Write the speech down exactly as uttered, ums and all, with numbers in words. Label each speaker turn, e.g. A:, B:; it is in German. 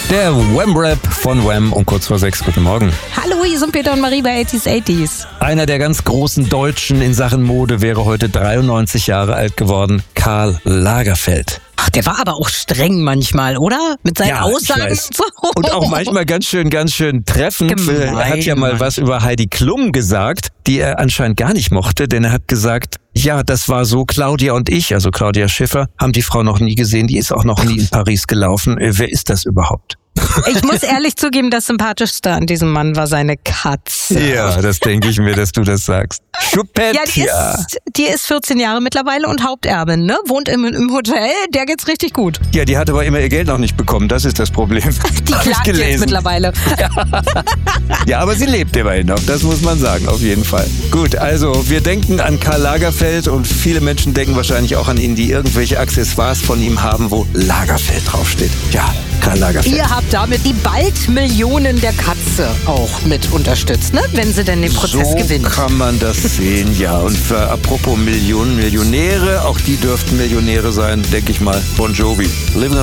A: Der Wham-Rap von Wham um kurz vor sechs. Guten Morgen.
B: Hallo, hier sind Peter und Marie bei achtziger achtziger.
A: Einer der ganz großen Deutschen in Sachen Mode wäre heute dreiundneunzig Jahre alt geworden. Karl Lagerfeld.
B: Ach, der war aber auch streng manchmal, oder? Mit seinen
A: Ja,
B: Aussagen.
A: ich weiß. Und auch manchmal ganz schön, ganz schön treffend.
B: Gemein,
A: er hat ja mal
B: Mann.
A: was über Heidi Klum gesagt, die er anscheinend gar nicht mochte, denn er hat gesagt, ja, das war so, Claudia und ich, also Claudia Schiffer, haben die Frau noch nie gesehen, die ist auch noch nie in Paris gelaufen. Äh, Wer ist das überhaupt?
B: Ich muss ehrlich zugeben, das Sympathischste an diesem Mann war seine Katze.
A: Ja, das denke ich mir, dass du das sagst. Chupette,
B: Ja, die ist, die ist vierzehn Jahre mittlerweile und Haupterbin, ne? Wohnt im, im Hotel, der geht's richtig gut.
A: Ja, die hat aber immer ihr Geld noch nicht bekommen, das ist das Problem.
B: Die
A: Hab ich
B: klagt jetzt
A: gelesen.
B: mittlerweile.
A: Ja, aber sie lebt immerhin noch, das muss man sagen, auf jeden Fall. Gut, also wir denken an Karl Lagerfeld und viele Menschen denken wahrscheinlich auch an ihn, die irgendwelche Accessoires von ihm haben, wo Lagerfeld draufsteht. Ja, Karl Lagerfeld.
B: Ihr habt damit die bald Millionen der Katze auch mit unterstützt, ne? Wenn sie denn den Prozess
A: so
B: gewinnt.
A: kann man das sehen, ja. Und für, apropos Millionen, Millionäre, auch die dürften Millionäre sein, denke ich mal. Bon Jovi. Living